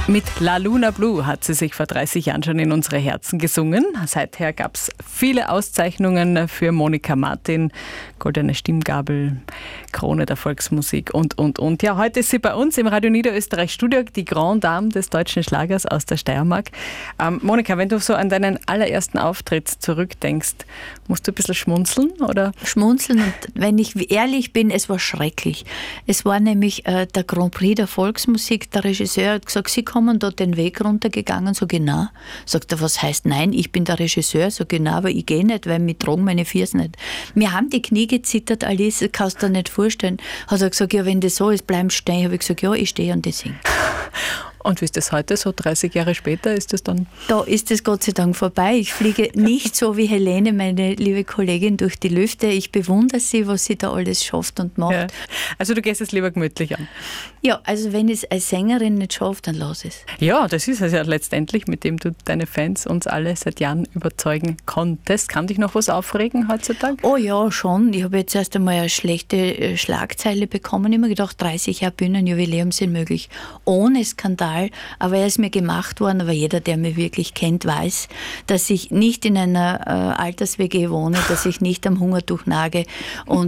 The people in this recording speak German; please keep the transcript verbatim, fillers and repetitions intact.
Mit La Luna Blue hat sie sich vor dreißig Jahren schon in unsere Herzen gesungen. Seither gab es viele Auszeichnungen für Monika Martin, Goldene Stimmgabel, Krone der Volksmusik und, und, und. Ja, heute ist sie bei uns im Radio Niederösterreich Studio, die Grande Dame des deutschen Schlagers aus der Steiermark. Ähm, Monika, wenn du so an deinen allerersten Auftritt zurückdenkst, musst du ein bisschen schmunzeln, oder? Schmunzeln, und wenn ich ehrlich bin, es war schrecklich. Es war nämlich äh, der Grand Prix der Volksmusik. Der Regisseur hat gesagt, Sie kommen dort den Weg runtergegangen, so genau. Sagt er, was heißt nein, ich bin der Regisseur, so genau, aber ich gehe nicht, weil mir tragen meine Füße nicht. Mir haben die Knie gezittert, Alice, das kannst du dir nicht vorstellen. Hat er gesagt, ja, wenn das so ist, bleib stehen. Habe ich gesagt, ja, ich stehe und ich singe. Und wie ist das heute, so dreißig Jahre später, ist das dann? Da ist es Gott sei Dank vorbei. Ich fliege nicht so wie Helene, meine liebe Kollegin, durch die Lüfte. Ich bewundere sie, was sie da alles schafft und macht. Ja. Also du gehst es lieber gemütlich an? Ja, also wenn ich es als Sängerin nicht schaffe, dann lass es. Ja, das ist es ja letztendlich, mit dem du deine Fans, uns alle seit Jahren überzeugen konntest. Kann dich noch was aufregen heutzutage? Oh ja, schon. Ich habe jetzt erst einmal eine schlechte Schlagzeile bekommen. Ich habe mir gedacht, dreißig Jahre Bühnenjubiläum sind möglich. Ohne Skandal. Aber er ist mir gemacht worden, aber jeder, der mich wirklich kennt, weiß, dass ich nicht in einer äh, Alters-W G wohne, dass ich nicht am Hungertuch nage und